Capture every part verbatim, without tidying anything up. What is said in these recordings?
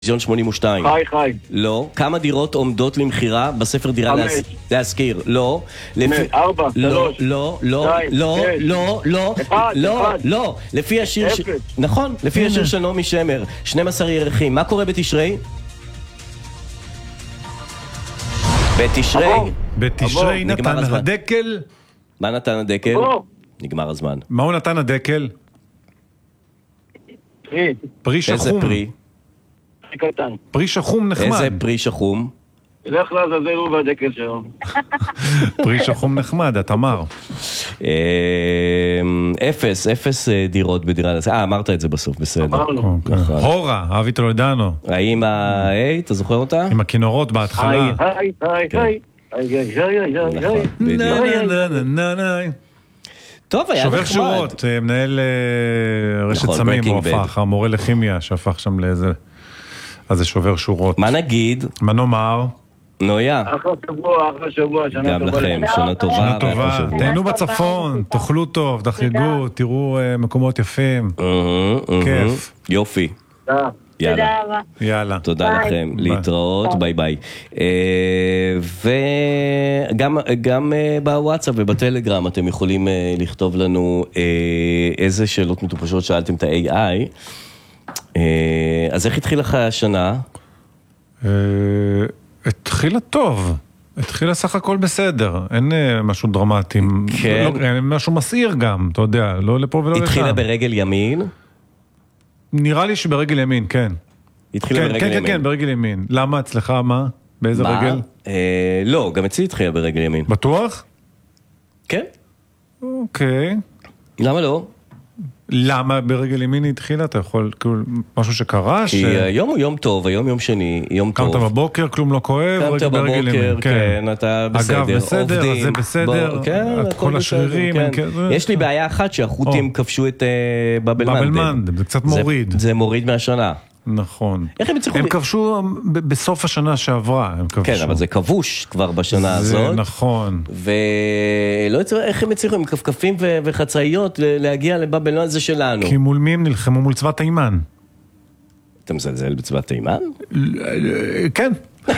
זיון שמונים ושתיים. חי, חי. לא. כמה דירות עומדות למחירה בספר דירה חמש. להזכיר? לא. ארבע, לא, שלוש. לא, לא, שתיים, לא, שש. לא, לא, אחד, לא, אחד. לא. לפי השיר... ש- אפס. נכון, לפי השיר של נעמי שמר. שנים עשר ירחים. מה קורה בתשרי? בתשרי? עבור. בתשרי נגמר נתן הזמן. הדקל. מה נתן הדקל? עבור. נגמר הזמן. מה הוא נתן הדקל? פרי. פרי איזה שחום. פרי? פרי קטן. פרי שחום נחמד. איזה פרי שחום? לך לעזאזל הוא והדקל שלו. פרי שחום נחמד, אתה אמר. אה, אפס, אפס אה, דירות בדירה. אה, אמרת את זה בסוף, בסדר. אמרנו. נכון. הורה, אבי טולדנו. האם ה... היי, אתה זוכר אותה? עם הכינורות בהתחלה. היי, היי, היי, היי. היי, היי, היי, היי, נכון, היי. בדיוק. נה, נה, נה, נה, נה. טוב, היה נחמד. שובר שורות, אה, מנהל אה, רשת נכון, סמים, Breaking הוא Bad. הפך, המורה לכימיה שהפך שם לאיזה... אז זה שובר שורות. מה נגיד? מה נאמר? נויה, אחלה שבוע, אחלה שבוע, שנה גם טובה. לכם, לכם. שנה טובה. שנה טובה, ואחלה שבוע. תהנו בצפון, תאכלו טוב, תחגגו, תראו אה, מקומות יפים. אהה, אהה. כיף. יופי, תודה. יאללה. תודה רבה. יאללה. תודה ביי. לכם, להתראות, ביי ביי. אה, וגם גם אה, בוואטסאפ ובטלגרם אתם יכולים אה, לכתוב לנו אה, איזה שאלות מטופשות שאלתם את ה-איי איי. אה, אז איך התחיל לך השנה? אה, התחילה טוב. התחילה סך הכל בסדר. אין אה, משהו דרמטי. כן. לא, אין משהו מסעיר גם, אתה יודע, לא לפה ולא לשם. התחילה ברגל ימין? נראה לי שברגל ימין, כן. התחילה כן, ברגל כן, כן, ימין. כן, ברגל ימין. למה אצלך, מה? באיזה מה? רגל? אה, לא, גם אצלי התחילה ברגל ימין. בטוח? כן? אוקיי. למה לא? למה ברגל ימין היא התחילה? אתה יכול, כאילו, משהו שקרה? כי היום הוא יום טוב, היום יום שני, יום טוב. קמת בבוקר, כלום לא כואב, קמת רגל ברגל ימין. בבוקר, כן, אתה בסדר, אגב, בסדר, עובדים. אז זה בסדר, בוא, כן, כל הכל השרירים, בסדר, אין כן. כזה. יש לי בעיה אחת שהחוטים או. כבשו את אה, בבל בבל מנדל. מנדל, זה קצת מוריד. זה מוריד מהשנה. נכון. איך הם הצליחו... הם כבשו ב- בסוף השנה שעברה, הם כבשו. כן, אבל זה כבוש כבר בשנה זה הזאת. נכון. ולא יודעת איך הם הצליחו עם כפכפים ו- וחצאיות ל- להגיע לבבל מנדל, זה שלנו. כי מול מי הם נלחמו? מול צבא תימן. אתה מזלזל בצבא תימן? כן.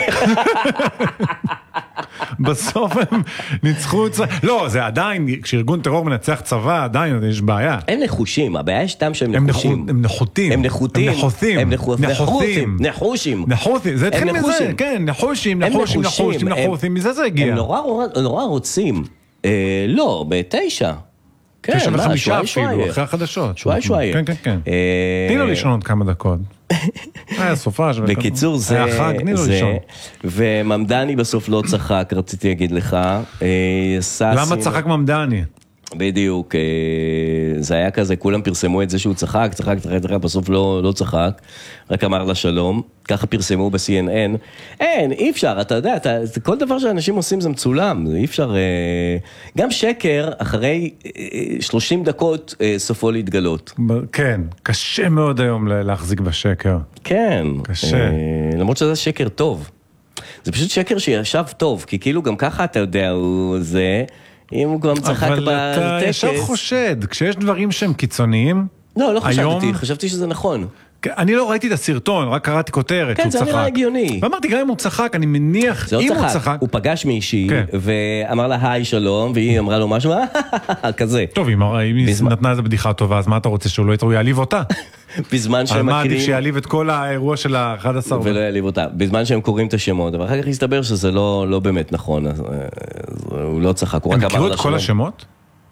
בסוף הם ניצחו את צבא... לא, זה עדיין, כשארגון טרור מנצח צבא, עדיין יש בעיה. הם נחושים, הבעיה יש טעם שהם הם נחושים. הם נחותים. הם נחותים. הם נחותים. הם נחו- נחותים. נחותים. נחושים. נחותים. זה התחיל מזה, נחושים. כן, נחושים, הם נחושים, נחושים. נחושים, הם- נחותים, מזה זה הגיע. הם נורא נורא רוצים. אה, לא, בתשע. כן, תשע מה, וחמישה שוואי אפילו, שוואי. אחרי החדשות. שוואי שוואי. כן, כן, כן. אה, תני לו לישון עוד כמה דקות. היה סופש. בקיצור, זה... היה חג, תני לו זה- לישון. וממדני בסוף לא צחק, רציתי להגיד לך. אה, סאסי- למה צחק ממדני? בדיוק, אה, זה היה כזה, כולם פרסמו את זה שהוא צחק, צחק, צחק, צחק, בסוף לא, לא צחק, רק אמר לה שלום, ככה פרסמו ב-סי אן אן. אין, אי אפשר, אתה יודע, אתה, כל דבר שאנשים עושים זה מצולם, זה אי אפשר, אה, גם שקר, אחרי אה, שלושים דקות אה, סופו להתגלות. ב- כן, קשה מאוד היום לה- להחזיק בשקר. כן. קשה. אה, למרות שזה שקר טוב. זה פשוט שקר שישב טוב, כי כאילו גם ככה אתה יודע, הוא זה... אם הוא גם צחק בטקס... אבל אתה ישר חושד, כשיש דברים שהם קיצוניים, לא, לא היום- חשבתי, חשבתי שזה נכון. אני לא ראיתי את הסרטון, רק קראתי כותרת כן, שהוא זה צחק. נראה הגיוני. ואמרתי, גם אם הוא צחק, אני מניח, זה אם לא הוא צחק, צחק... הוא פגש מישהי, כן. ואמר לה היי שלום, והיא אמרה לו משהו, כזה. טוב, אם אם היא בזמן- נתנה איזה בדיחה טובה, אז מה אתה רוצה שהוא לא הוא יעליב אותה? בזמן אז שהם מה עדיף מכירים, שיעליב את כל האירוע של ה-אחד עשר? ולא יעליב אותה, בזמן שהם קוראים את השמות, אבל אחר כך הסתבר שזה לא לא באמת נכון, אז, אז הוא לא צחק, הוא הם רק אמר הכירו לה את כל שלום. השמות?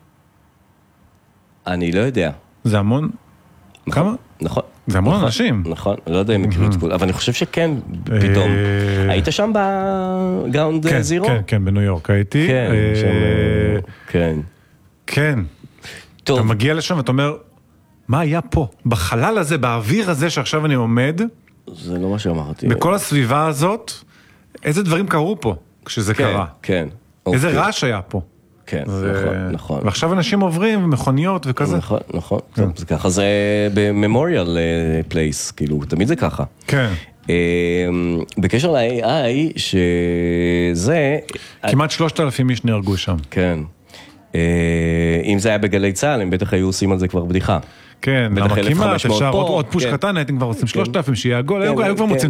אני לא יודע. זה המון... כמה? נכון. זה המון נכון, אנשים. נכון, לא יודע אם הכירו את כולם, אבל אני חושב שכן, פתאום. אה, היית שם בגאונד כן, זירו? כן, כן, בניו יורק הייתי. כן, אה, שם, כן. כן. טוב. אתה מגיע לשם ואתה אומר, מה היה פה? בחלל הזה, באוויר הזה שעכשיו אני עומד, זה לא מה שאמרתי. בכל הסביבה הזאת, איזה דברים קרו פה כשזה כן, קרה? כן. איזה אוקיי. רעש היה פה? כן, זה- נכון, נכון. ועכשיו אנשים עוברים, מכוניות וכזה. נכון, נכון. טוב, זה ככה זה בממוריאל פלייס, כאילו, תמיד זה ככה. כן. אה, בקשר ל-איי איי, שזה... כמעט שלושת אלפים איש נהרגו שם. כן. אה, אם זה היה בגלי צהל, הם בטח היו עושים על זה כבר בדיחה. כן, בטח למה אלף כמעט, וחמש מאות אפשר פה, עוד עוד פוש כן. קטן, הייתם כבר עושים שלושת אלפים, שיהיה עגול, כן, היו היו כבר כן. מוצאים